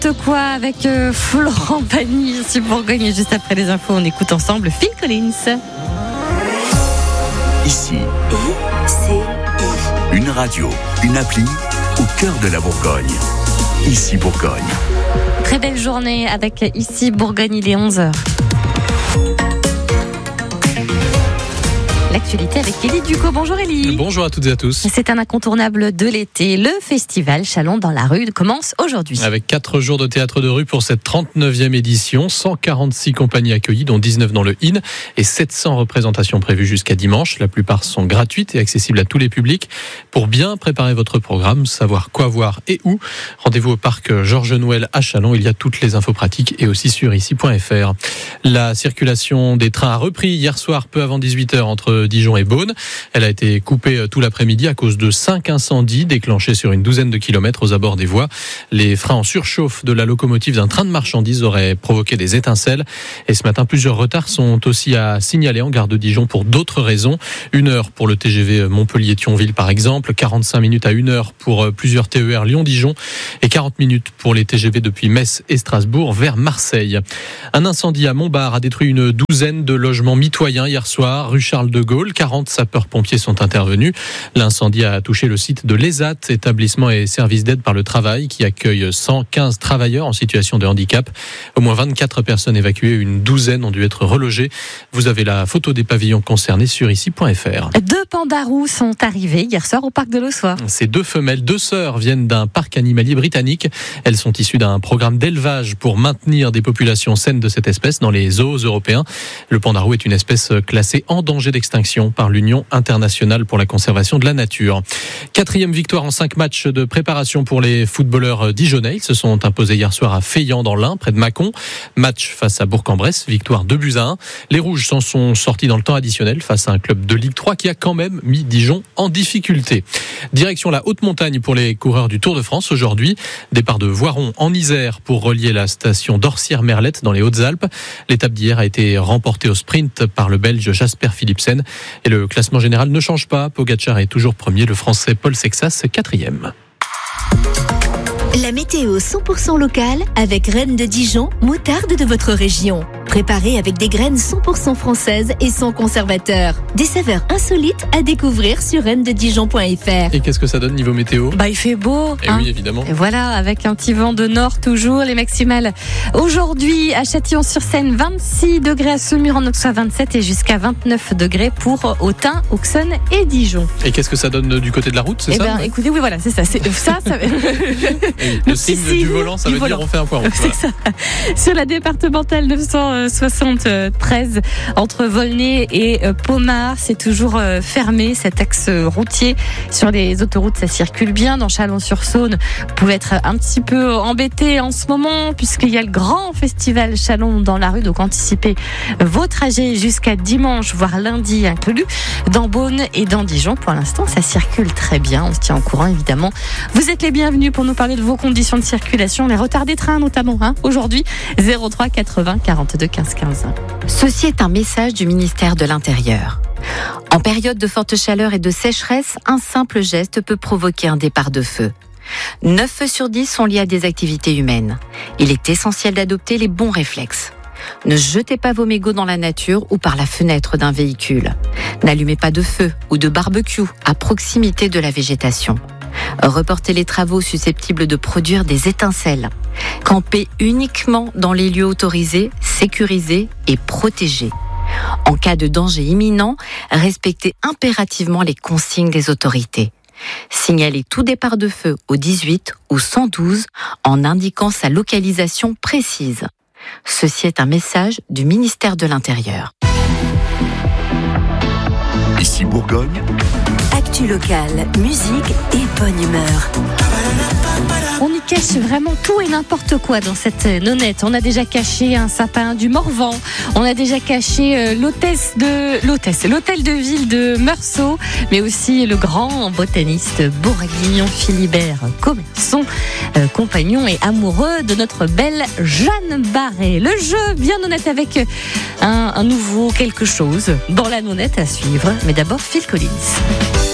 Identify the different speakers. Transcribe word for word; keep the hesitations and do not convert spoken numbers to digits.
Speaker 1: Quoi avec euh, Florent Pagny ici Bourgogne, et juste après les infos on écoute ensemble Phil Collins.
Speaker 2: Ici
Speaker 3: I C I.
Speaker 2: Une radio, une appli au cœur de la Bourgogne. Ici Bourgogne.
Speaker 1: Très belle journée avec Ici Bourgogne, il est onze heures. L'actualité avec Élie Ducot. Bonjour Élie.
Speaker 4: Bonjour à toutes et à tous.
Speaker 1: C'est un incontournable de l'été. Le festival Chalon dans la rue commence aujourd'hui.
Speaker 4: Avec quatre jours de théâtre de rue pour cette trente-neuvième édition, cent quarante-six compagnies accueillies, dont dix-neuf dans le Inn, et sept cents représentations prévues jusqu'à dimanche. La plupart sont gratuites et accessibles à tous les publics. Pour bien préparer votre programme, savoir quoi voir et où, rendez-vous au parc Georges Nouel à Chalon. Il y a toutes les infos pratiques et aussi sur ici point f r. La circulation des trains a repris hier soir peu avant dix-huit heures entre Dijon et Beaune. Elle a été coupée tout l'après-midi à cause de cinq incendies déclenchés sur une douzaine de kilomètres aux abords des voies. Les freins en surchauffe de la locomotive d'un train de marchandises auraient provoqué des étincelles. Et ce matin, plusieurs retards sont aussi à signaler en gare de Dijon pour d'autres raisons. Une heure pour le T G V Montpellier-Thionville par exemple, quarante-cinq minutes à une heure pour plusieurs T E R Lyon-Dijon et quarante minutes pour les T G V depuis Metz et Strasbourg vers Marseille. Un incendie à Montbard a détruit une douzaine de logements mitoyens hier soir, rue Charles de Gaulle. quarante sapeurs-pompiers sont intervenus. L'incendie a touché le site de l'E S A T, établissement et service d'aide par le travail, qui accueille cent quinze travailleurs en situation de handicap. Au moins vingt-quatre personnes évacuées, une douzaine ont dû être relogées. Vous avez la photo des pavillons concernés sur ici point f r.
Speaker 1: Deux pandas roux sont arrivés hier soir au parc de l'Ossoir.
Speaker 4: Ces deux femelles, deux sœurs, viennent d'un parc animalier britannique. Elles sont issues d'un programme d'élevage pour maintenir des populations saines de cette espèce dans les zoos européens. Le panda roux est une espèce classée en danger d'extinction par l'Union internationale pour la conservation de la nature. Quatrième victoire en cinq matchs de préparation pour les footballeurs dijonnais. Ils se sont imposés hier soir à Feillan dans l'Ain, près de Mâcon. Match face à Bourg-en-Bresse, victoire deux buts à un. Les Rouges s'en sont sortis dans le temps additionnel face à un club de Ligue trois qui a quand même mis Dijon en difficulté. Direction la haute montagne pour les coureurs du Tour de France aujourd'hui. Départ de Voiron en Isère pour relier la station d'Orsières-Merlette dans les Hautes-Alpes. L'étape d'hier a été remportée au sprint par le Belge Jasper Philipsen. Et le classement général ne change pas. Pogacar est toujours premier, le Français Paul Sexas quatrième.
Speaker 3: La météo cent pour cent locale avec Reine de Dijon, moutarde de votre région. Préparée avec des graines cent pour cent françaises et sans conservateur. Des saveurs insolites à découvrir sur reine de dijon point f r.
Speaker 4: Et qu'est-ce que ça donne niveau météo ?
Speaker 1: Bah il fait beau.
Speaker 4: Et
Speaker 1: hein.
Speaker 4: oui, évidemment.
Speaker 1: Et voilà, avec un petit vent de nord toujours, les maximales. Aujourd'hui, à Châtillon-sur-Seine, vingt-six degrés, à Saumur en Auxois vingt-sept et jusqu'à vingt-neuf degrés pour Autun, Auxonne et Dijon.
Speaker 4: Et qu'est-ce que ça donne du côté de la route, c'est
Speaker 1: eh
Speaker 4: ça ?
Speaker 1: ben, écoutez, oui, voilà, c'est ça. C'est, ça, ça...
Speaker 4: Et le, le signe du volant, ça veut
Speaker 1: volant.
Speaker 4: dire on fait un point rond.
Speaker 1: C'est ça. Sur la départementale neuf cent soixante-treize, entre Volnay et Pomard, c'est toujours fermé, cet axe routier. Sur les autoroutes, ça circule bien. Dans Chalon-sur-Saône, vous pouvez être un petit peu embêté en ce moment, puisqu'il y a le grand festival Chalon dans la rue. Donc, anticipez vos trajets jusqu'à dimanche, voire lundi inclus. Dans Beaune et dans Dijon, pour l'instant, ça circule très bien. On se tient au courant, évidemment. Vous êtes les bienvenus pour nous parler de vos conditions de circulation, les retards des trains notamment, hein, aujourd'hui, zéro trois quatre-vingts quarante-deux quinze quinze.
Speaker 5: Ceci est un message du ministère de l'Intérieur. En période de forte chaleur et de sécheresse, un simple geste peut provoquer un départ de feu. neuf feux sur dix sont liés à des activités humaines. Il est essentiel d'adopter les bons réflexes. Ne jetez pas vos mégots dans la nature ou par la fenêtre d'un véhicule. N'allumez pas de feu ou de barbecue à proximité de la végétation. Reportez les travaux susceptibles de produire des étincelles. Campez uniquement dans les lieux autorisés, sécurisés et protégés. En cas de danger imminent, respectez impérativement les consignes des autorités. Signalez tout départ de feu au dix-huit ou cent douze en indiquant sa localisation précise. Ceci est un message du ministère de l'Intérieur.
Speaker 2: Ici Bourgogne.
Speaker 3: Actu locale, musique et bonne humeur.
Speaker 1: On y cache vraiment tout et n'importe quoi dans cette nonnette. On a déjà caché un sapin du Morvan. On a déjà caché l'hôtesse de l'hôtesse, l'hôtel de ville de Meursault, mais aussi le grand botaniste bourguignon Philibert Commerson, euh, compagnon et amoureux de notre belle Jeanne Barré. Le jeu bien honnête avec un, un nouveau quelque chose dans la nonnette à suivre. Mais d'abord Phil Collins.